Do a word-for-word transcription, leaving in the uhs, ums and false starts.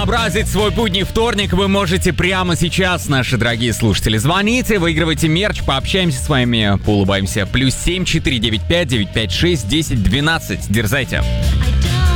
разнообразить свой будний вторник вы можете прямо сейчас, наши дорогие слушатели. Звоните, выигрывайте мерч, пообщаемся с вами, поулыбаемся. Плюс семь четыре девять пять девять пять шесть десять двенадцать. Дерзайте.